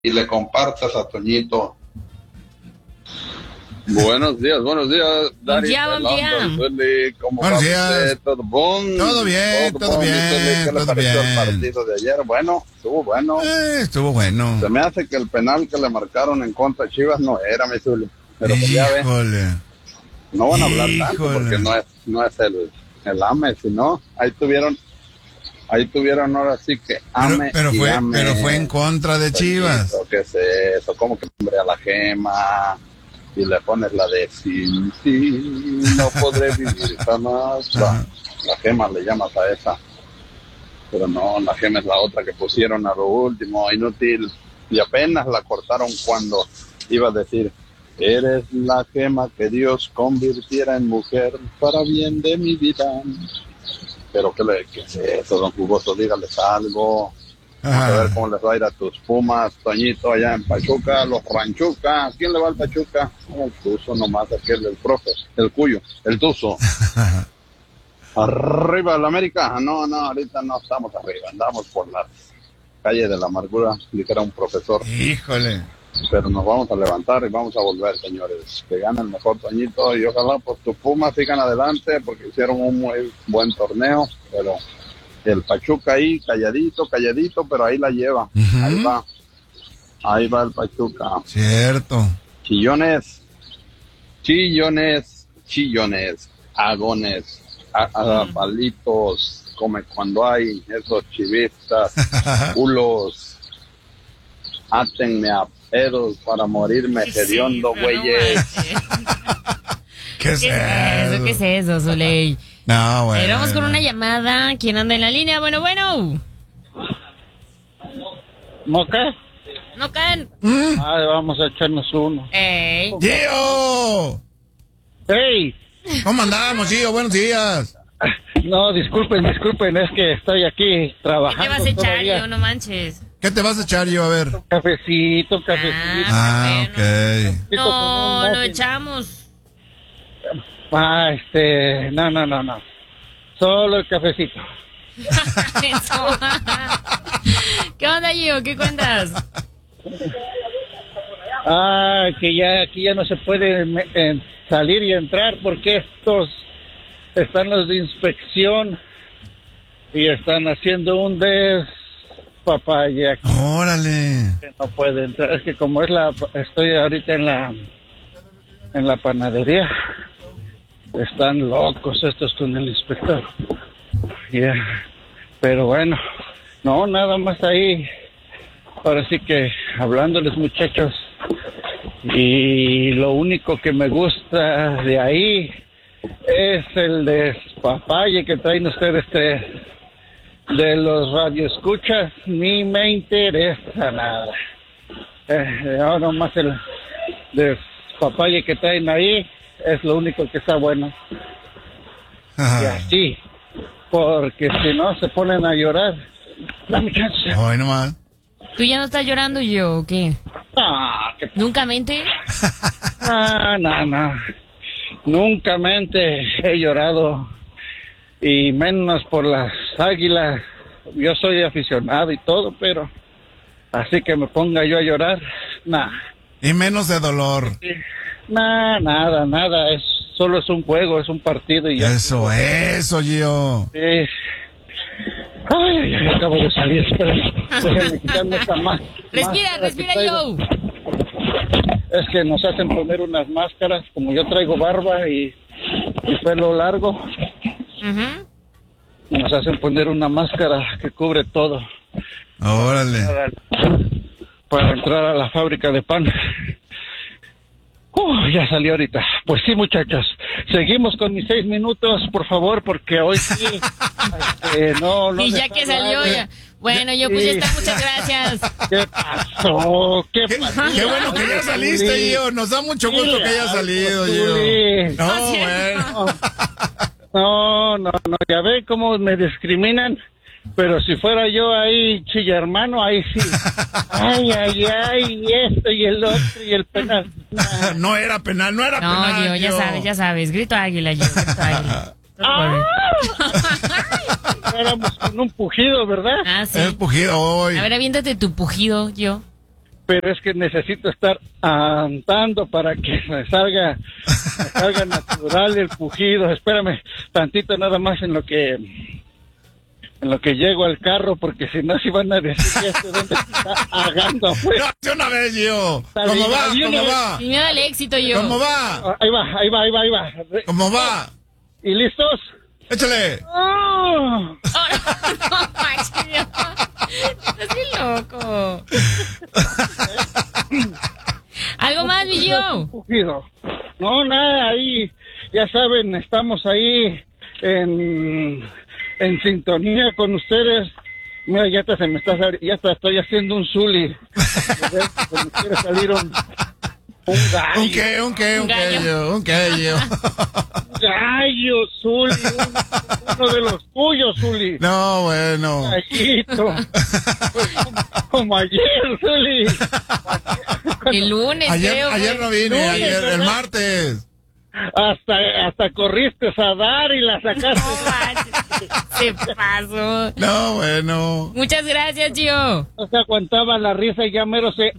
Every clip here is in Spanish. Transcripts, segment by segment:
y le compartas a Toñito. Buenos días, Dari. Buenos días. ¿Todo bien? Todo bien. ¿Qué le pareció el partido de ayer? Bueno, estuvo bueno. Estuvo bueno. Se me hace que el penal que le marcaron en contra de Chivas no era, mi Zuli. Pero pues ya ve. No van a hablar tanto porque no es el AME, sino ahí tuvieron ahora sí que pero fue en contra de Chivas. ¿Qué es eso? ¿Cómo que hombre a la Gema? Y le pones la de sin ti no podré vivir jamás. La Gema le llamas a esa. Pero no, la Gema es la otra que pusieron a lo último, inútil. Y apenas la cortaron cuando iba a decir: eres la Gema que Dios convirtiera en mujer para bien de mi vida. Pero ¿qué es eso, don Jugoso? Dígales algo. Vamos a ver cómo les va a ir a tus Pumas, Toñito, allá en Pachuca, los Ranchuca. ¿A quién le va al Pachuca? El Tuzo nomás, aquel del profe, el Cuyo, el Tuzo. Arriba el América. No, ahorita no estamos arriba, andamos por la calle de la amargura, dijera un profesor. Híjole. Pero nos vamos a levantar y vamos a volver, señores. Que gane el mejor, Toñito, y ojalá pues tus Pumas sigan adelante porque hicieron un muy buen torneo, pero el Pachuca ahí calladito, pero ahí la lleva. Ahí va el Pachuca. Cierto. Chillones, agones, palitos, come cuando hay esos chivistas, culos, átenme a pedos para morirme hediondo, güeyes. ¿Qué es eso, Zuley? No, bueno. Vamos con una llamada. ¿Quién anda en la línea? Bueno. ¿No qué? ¿No caen? Vamos a echarnos uno. ¡Ey! ¡Gio! ¡Ey! ¿Cómo andamos, Gio? Buenos días. No, disculpen, es que estoy aquí trabajando. ¿Qué te vas a echar, todavía. Gio? No manches. ¿Qué te vas a echar, Gio? A ver. Cafecito. Ok. No, lo echamos. No. Solo el cafecito. ¿Qué onda, Gio? ¿Qué cuentas? Que aquí ya no se puede salir y entrar porque estos están los de inspección y están haciendo un despapalle aquí. ¡Órale! Que no puede entrar. Es que como estoy ahorita en la panadería. Están locos estos con el inspector. Pero bueno, no, nada más ahí. Ahora sí que hablándoles, muchachos. Y lo único que me gusta de ahí es el despapalle que traen ustedes de los radioescuchas. Ni me interesa nada. Ahora más el despapalle que traen ahí es lo único que está bueno. Y así, porque si no se ponen a llorar. Dame chance. Hoy nomás. ¿Tú ya no estás llorando, yo o qué? ¿Nunca mente? No. Nunca mente he llorado. Y menos por las Águilas. Yo soy aficionado y todo, pero así que me ponga yo a llorar, nada. Y menos de dolor. Nada, solo es un juego, es un partido y ya. Eso, Gio. Ay, acabo de salir, espera. Déjame quitarme esta Respira, Joe. Es que nos hacen poner unas máscaras, como yo traigo barba y pelo largo. Nos hacen poner una máscara que cubre todo. Órale. Para entrar a la fábrica de pan. Ya salió ahorita. Pues sí, muchachos. Seguimos con mis 6 minutos, por favor, porque hoy sí. No. Y ya que salió, ya. Bueno, yo pues ya está, muchas gracias. ¿Qué pasó? Qué bueno que ya saliste, Gio. Nos da mucho gusto que hayas salido, Gio. No. Ya ven cómo me discriminan. Pero si fuera yo ahí, chilla hermano, ahí sí. Ay, y esto y el otro y el penal. No era penal. No, Gio, ya sabes. Grito águila, Gio. Éramos con un pujido, ¿verdad? Sí. El pujido hoy. A ver, aviéntate tu pujido, Gio. pero es que necesito estar andando para que me salga natural el pujido. Espérame tantito nada más en lo que llego al carro, porque si no, si van a decir que este donde está agando afuera. No, una vez, yo. ¿Cómo va? Y me da el éxito, yo. ¿Cómo va? Ahí va. ¿Cómo va? ¿Y listos? Échale. Oh, no, Max, yo. Estás bien loco. ¿Algo más, mi yo? No, nada, ahí, ya saben, estamos ahí en sintonía con ustedes. Mira, ya estoy haciendo un zuli. Se me quiere salir un gallo. ¿Un qué? Gallo, Zuli, uno de los tuyos, Zuli. No, bueno. Gallito. Como ayer, Zuli. El lunes, ayer no vine, ayer, el martes. Hasta corriste a dar y la sacaste. Se pasó. No, bueno. Muchas gracias, Gio. No se aguantaba la risa y ya mero se...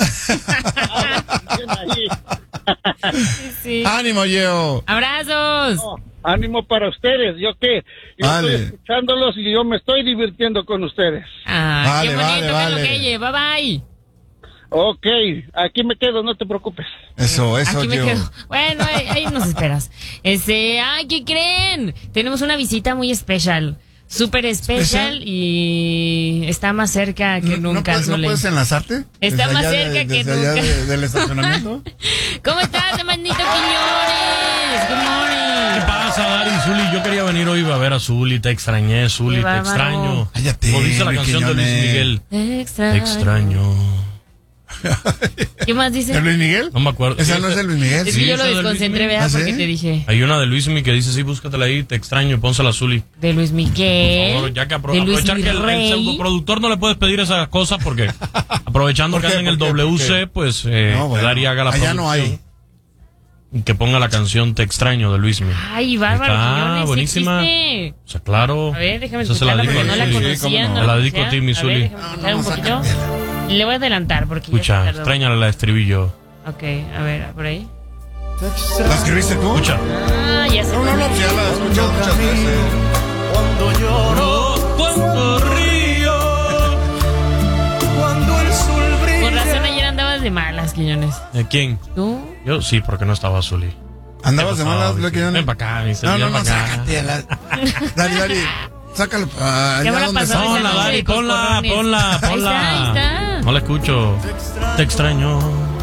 Sí. Ánimo, Gio. Abrazos. No, ánimo para ustedes. Yo Vale. estoy escuchándolos y yo me estoy divirtiendo con ustedes. Qué bonito, vale. Bye bye. Ok, aquí me quedo, no te preocupes. Eso, Aquí me Gio. quedo. Bueno, ahí nos esperas. ¿Qué creen? Tenemos una visita muy especial. Súper especial y está más cerca que nunca. ¿No puedes enlazarte? Está más cerca que allá nunca. del estacionamiento. ¿Cómo estás, hermanito Quiñones? Good morning. ¿Qué pasa, Dari? Zuli, yo quería venir hoy a ver a Zuli, te extrañé, Zuli, Qué te bárbaro. extraño. Cállate, Como dice la canción de Luis Miguel. Te Te extraño. ¿Qué más dice? ¿De Luis Miguel? No me acuerdo. Esa Sí, no es de Luis Miguel. Es Sí, que yo lo esa es de Luis desconcentré, Miguel. ¿verdad? ¿Ah, sí? Porque te dije. Hay una de Luis Miguel que dice, sí, búscatela ahí, te extraño, pónsela a Zuli. De Luis Miguel. Por favor, ya que de Luis aprovechar que el Rey. pseudoproductor no le puedes pedir esas cosas porque aprovechando ¿Por que qué? anda en el ¿Por qué? WC, pues No, bueno, Dari haga la allá no hay. producción. Y que ponga la canción Te extraño de Luis Miguel. Ay, bárbaro, Está Quiñones, buenísima. existe. O sea, claro. A ver, déjame Esa se la escucharla porque dedico a no la Zuli. conocía. cómo no. no Me la la dedico a conocía. ti, mi ver, Zuli. déjame escuchar un poquito. Le voy a adelantar porque ya se Escucha, tardó. extrañala la estribillo. Ok, a ver, por ahí. ¿La escribiste tú? Escucha. Ya se No, ya la he escuchado muchas veces. Cuando lloro, cuando río, cuando el sol brilla. Con razón ayer andabas de malas, Quiñones. ¿Quién? ¿Tú? Yo sí, porque no estaba Zuli. ¿Andabas de malas, Ven Luis Quiñones? para acá, mi No, ven pa' acá. sácate. Dari, sácalo. Ya Allá me la donde pasó. está. Ponla, Dari, ponla. Ahí está. No la escucho. Te extraño.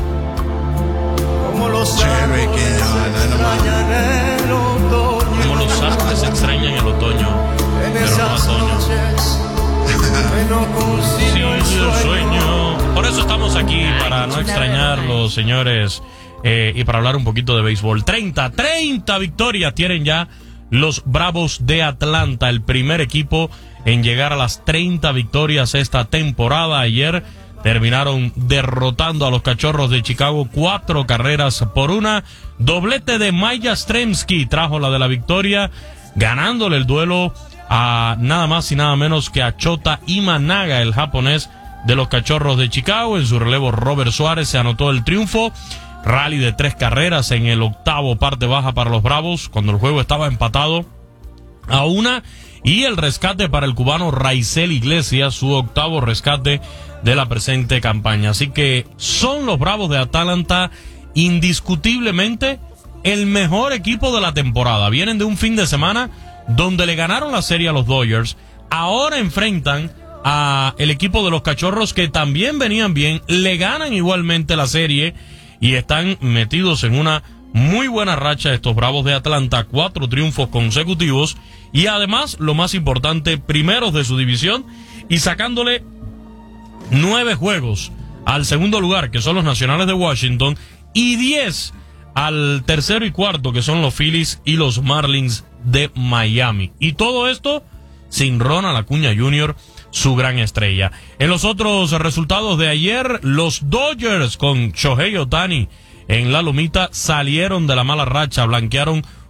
Como los Chévere, árboles que no, extrañan el otoño. Como los árboles extrañan el otoño, En pero no esas otoño. noches que no Sí, concilio el el sueño. sueño. Por eso estamos aquí, para no extrañarlos, señores, y para hablar un poquito de béisbol. 30 victorias tienen ya los Bravos de Atlanta, el primer equipo en llegar a las 30 victorias esta temporada. Ayer terminaron derrotando a los Cachorros de Chicago 4-1. Doblete de Maya Yastrzemski trajo la de la victoria, ganándole el duelo a nada más y nada menos que a Shota Imanaga, el japonés de los Cachorros de Chicago. En su relevo, Robert Suárez se anotó el triunfo. Rally de 3 carreras en el octavo, parte baja para los Bravos, cuando el juego estaba empatado a 1. Y el rescate para el cubano Raisel Iglesias, su octavo rescate de la presente campaña. Así que son los Bravos de Atlanta indiscutiblemente el mejor equipo de la temporada. Vienen de un fin de semana donde le ganaron la serie a los Dodgers. Ahora enfrentan a el equipo de los Cachorros, que también venían bien, le ganan igualmente la serie y están metidos en una muy buena racha estos Bravos de Atlanta, 4 triunfos consecutivos y además, lo más importante, primeros de su división y sacándole 9 juegos al segundo lugar, que son los Nacionales de Washington, y 10 al tercero y cuarto, que son los Phillies y los Marlins de Miami. Y todo esto sin Ronald Acuña Jr., su gran estrella. En los otros resultados de ayer, los Dodgers con Shohei Ohtani en la lomita salieron de la mala racha, blanquearon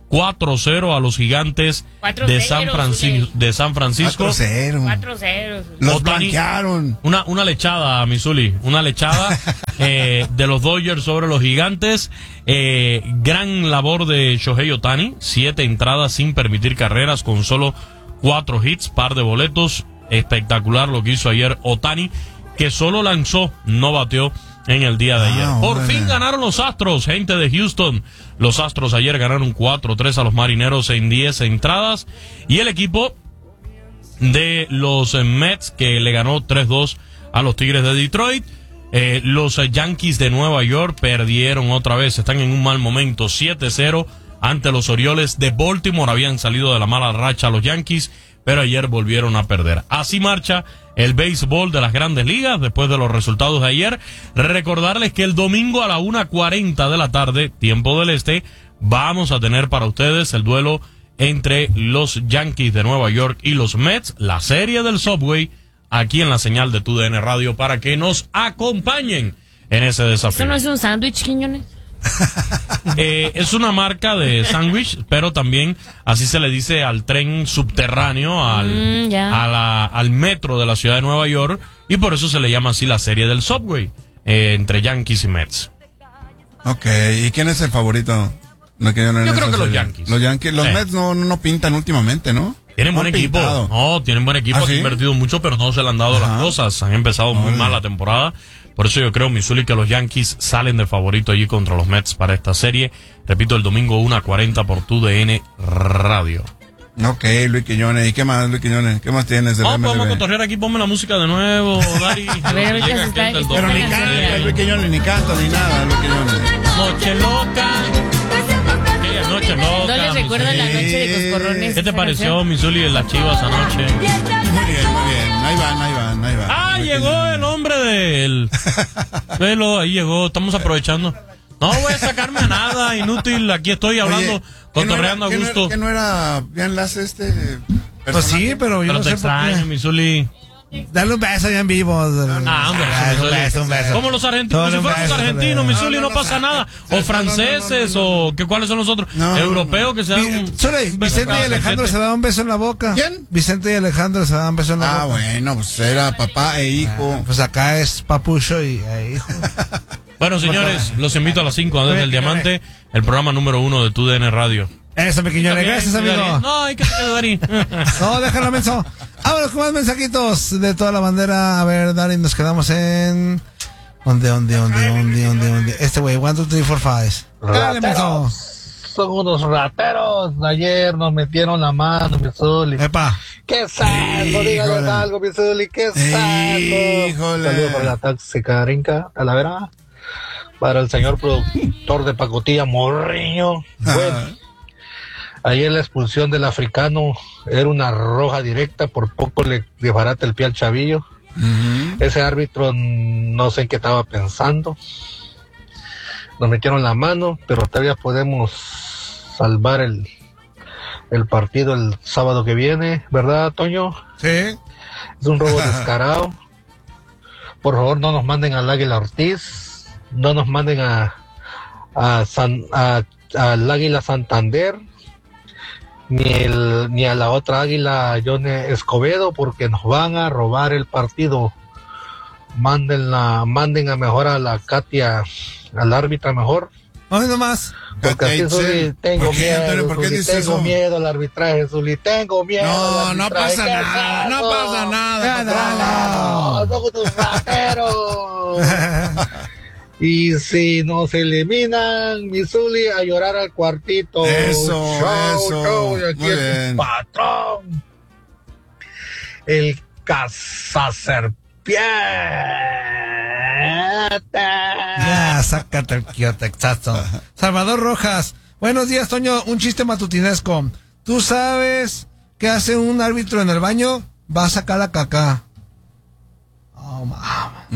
4-0 a los Gigantes 4-0, de San Francisco. 4-0. 4-0. Los Ohtani, blanquearon. Una lechada, Missouri. Una lechada de los Dodgers sobre los Gigantes. Gran labor de Shohei Ohtani. 7 entradas sin permitir carreras con solo 4 hits, par de boletos. Espectacular lo que hizo ayer Ohtani, que solo lanzó, no bateó en el día de ayer. Por fin ganaron los Astros, gente de Houston. Los Astros ayer ganaron 4-3 a los Marineros en 10 entradas. Y el equipo de los Mets, que le ganó 3-2 a los Tigres de Detroit. Los Yankees de Nueva York perdieron otra vez. Están en un mal momento, 7-0 ante los Orioles de Baltimore. Habían salido de la mala racha los Yankees, pero ayer volvieron a perder. Así marcha el béisbol de las Grandes Ligas después de los resultados de ayer. Recordarles que el domingo a la 1:40 de la tarde, tiempo del este, vamos a tener para ustedes el duelo entre los Yankees de Nueva York y los Mets, la serie del Subway, aquí en la señal de TUDN Radio, para que nos acompañen en ese desafío. ¿Eso no es un sándwich, Quiñones? Es una marca de sándwich, pero también así se le dice al tren subterráneo, al metro de la ciudad de Nueva York, y por eso se le llama así la serie del Subway, entre Yankees y Mets. Ok, ¿y quién es el favorito? Yo creo que los Yankees. Los Yankees, los Mets no pintan últimamente, ¿no? Tienen buen equipo. No, tienen buen equipo, ¿Ah, sí? Han invertido mucho, pero no se le han dado las cosas. Han empezado muy mal la temporada. Por eso yo creo, Missouri, que los Yankees salen de favorito allí contra los Mets para esta serie. Repito, el domingo 1:40 por TUDN Radio. Ok, Luis Quiñones. ¿Y qué más, Luis Quiñones? ¿Qué más tienes de Vamos a cotorrear aquí, ponme la música de nuevo, Dari. A ver, ahorita Llega se está- aquel del está Pero ni 2006. canta, Luis Quiñones, ni canta, ni nada, Luis Quiñones. Noche loca. Aquella noche loca. ¿No les recuerdan la noche de Coscorrones? ¿Qué te esa pareció, canción? Missouri, en las Chivas anoche? Muy bien, muy bien. Ahí van. Ah, Luis llegó Quiñones. el hombre de él. Velo, ahí llegó, estamos aprovechando. No voy a sacarme a nada, inútil, aquí estoy hablando, Oye, cotorreando a gusto. ¿Que no era bien enlace este? Pues sí, pero yo Pero no te sé por extraño, qué. Missouri. Dale un beso ya en vivo. Ah, hombre, un beso. Como los argentinos, Dale si un fuéramos beso, argentinos, dale. Missouri, no pasa nada. O franceses, o que cuáles son los otros. Europeos que se dan un... Sole, Vicente y Alejandro se daban un beso en la boca. ¿Quién? Vicente y Alejandro se daban un beso en la boca. Bueno, pues era papá e hijo. Pues acá es papucho y hijo. Bueno, señores, los invito a las 5 desde el Diamante, el programa número 1 de TUDN Radio. Eso, pequeño. Gracias, amigo. No, hay que ser Dari. No, déjalo, menso. Vámonos con más mensajitos de toda la bandera. A ver, Dari, nos quedamos en... ¿Dónde? Este güey, 1, 2, 3, 4, 5. Dale, menso. Son unos rateros. Ayer nos metieron la mano, mi Zuli. Epa. ¡Qué saco! Dígale algo, mi Zuli. ¡Qué saco! Híjole. Saludos para la tóxica Rinca, a la vera. Para el señor productor de pacotilla, Morriño. Bueno, ayer la expulsión del africano era una roja directa. Por poco le desbarata el pie al chavillo. Ese árbitro no sé en qué estaba pensando. Nos metieron la mano, pero todavía podemos salvar el partido el sábado que viene, ¿verdad, Toño? Sí. Es un robo descarado. Por favor, no nos manden al Águila Ortiz, no nos manden al Águila Santander, ni a la otra Águila John Escobedo, porque nos van a robar el partido. Manden a mejor a la Katia, al árbitra mejor. Hoy nomás. Porque así Zuli, tengo ¿Por qué, miedo, Antonio? ¿Por qué Zuli, dices tengo eso? miedo al arbitraje, Zuli, tengo miedo al No arbitraje. pasa ¿Qué nada, no saco? pasa nada. No, son unos rateros. Y si nos eliminan, mi Zuli, a llorar al cuartito. Eso. Y aquí Muy es bien. un patrón. El cazaserpiente. Ya, sácate el texazo. Salvador Rojas. Buenos días, Toño. Un chiste matutinesco. ¿Tú sabes qué hace un árbitro en el baño? Va a sacar la caca. Oh, mamá.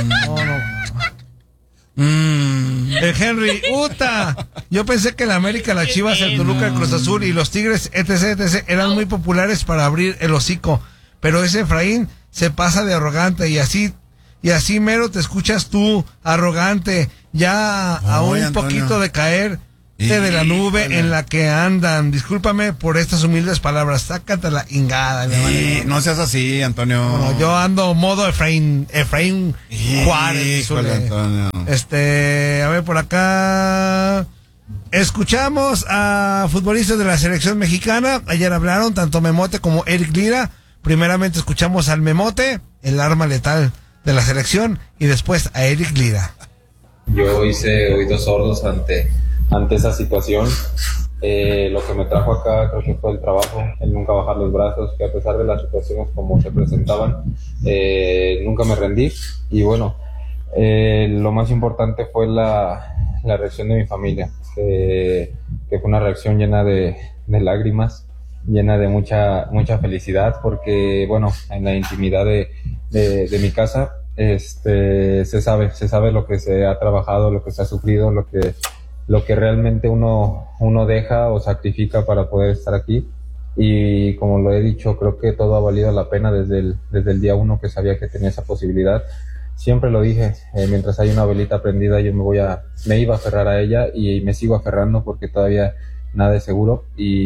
El Henry, ¡uta! Yo pensé que la América, la Chivas, el Toluca, el Cruz Azul y los Tigres, etc. eran muy populares para abrir el hocico. Pero ese Efraín se pasa de arrogante y así mero te escuchas tú, arrogante, ya a Oye, un Antonio. poquito de caer. de la nube en la que andan. Discúlpame por estas humildes palabras. Sácate la ingada, mi hermano. No seas así, Antonio. No, yo ando modo Efraín Juárez. Híjole, Antonio. A ver, por acá escuchamos a futbolistas de la selección mexicana. Ayer hablaron tanto Memote como Eric Lira. Primeramente escuchamos al Memote, el arma letal de la selección, y después a Eric Lira. Yo hice oídos sordos ante esa situación. Lo que me trajo acá creo que fue el trabajo, el nunca bajar los brazos, que a pesar de las situaciones como se presentaban, nunca me rendí. Y bueno, lo más importante fue la reacción de mi familia, que fue una reacción llena de lágrimas, llena de mucha felicidad, porque bueno, en la intimidad de mi casa se sabe lo que se ha trabajado, lo que se ha sufrido, lo que realmente uno deja o sacrifica para poder estar aquí. Y como lo he dicho, creo que todo ha valido la pena desde el día uno que sabía que tenía esa posibilidad. Siempre lo dije, mientras hay una velita prendida yo me iba a aferrar a ella, y me sigo aferrando porque todavía nada es seguro,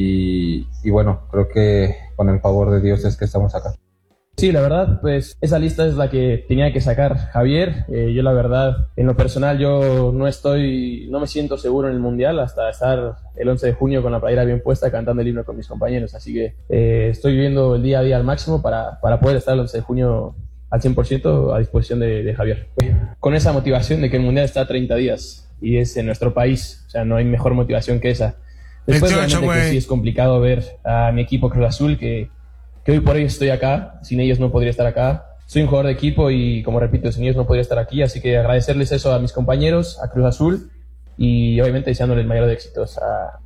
y bueno, creo que con el favor de Dios es que estamos acá. Sí, la verdad, pues esa lista es la que tenía que sacar Javier. Yo la verdad, en lo personal, yo no me siento seguro en el Mundial hasta estar el 11 de junio con la playera bien puesta cantando el himno con mis compañeros, así que estoy viviendo el día a día al máximo para poder estar el 11 de junio al 100% a disposición de Javier. Con esa motivación de que el Mundial está a 30 días y es en nuestro país, o sea, no hay mejor motivación que esa. Después, obviamente, que sí es complicado ver a mi equipo Cruz Azul, que hoy por hoy estoy acá, sin ellos no podría estar acá. Soy un jugador de equipo y, como repito, sin ellos no podría estar aquí, así que agradecerles eso a mis compañeros, a Cruz Azul, y obviamente deseándoles el mayor de éxitos.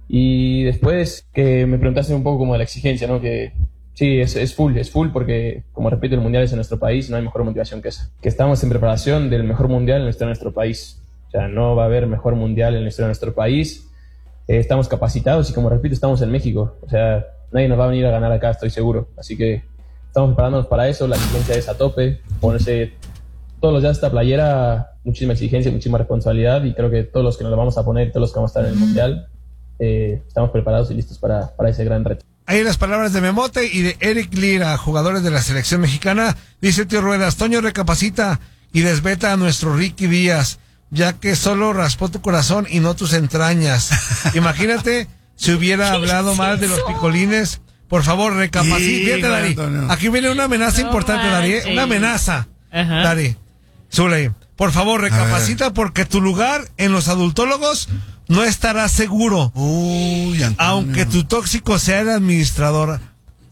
Y después que me preguntaste un poco como de la exigencia, ¿no? Que sí, es full, porque, como repito, el Mundial es en nuestro país, no hay mejor motivación que esa. Que estamos en preparación del mejor Mundial en la historia de nuestro país. O sea, no va a haber mejor Mundial en la historia de nuestro país. Estamos capacitados y, como repito, estamos en México. O sea, nadie nos va a venir a ganar acá, estoy seguro. Así que estamos preparándonos para eso. La exigencia es a tope. Ponerse todos los días esta playera, muchísima exigencia, muchísima responsabilidad. Y creo que todos los que nos la vamos a poner, todos los que vamos a estar en el Mundial, estamos preparados y listos para ese gran reto. Ahí las palabras de Memote y de Eric Lira, jugadores de la selección mexicana. Dice Tío Ruedas: Toño, recapacita y desveta a nuestro Ricky Díaz, ya que solo raspó tu corazón y no tus entrañas. Imagínate si hubiera hablado mal de los picolines. Por favor, recapacita. Fíjate, Dari, aquí viene una amenaza importante, Dari, una amenaza. Ajá. Dari, Zuley, por favor, recapacita, porque tu lugar en los adultólogos no estará seguro. Uy, aunque tu tóxico sea el administrador.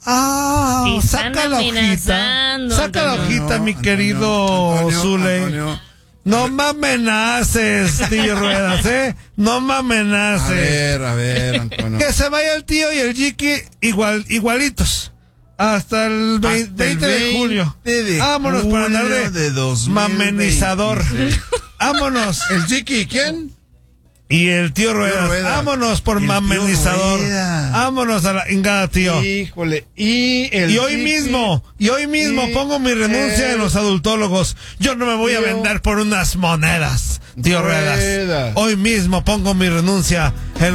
Saca la hojita, mi querido Zuley. No me amenaces, tío Ruedas, no me amenaces. A ver, Antonio. Que se vaya el tío y el Jiki igualitos. Hasta el 20 de julio. Vámonos para andar de mamenizador. Vámonos. ¿El Jiki quién? Y el tío Ruedas. Vámonos por mamenizador. Vámonos a la ingada, tío. Híjole. Y hoy mismo pongo mi renuncia en los adultólogos. Yo no me voy a vender por unas monedas, tío Ruedas. Hoy mismo pongo mi renuncia en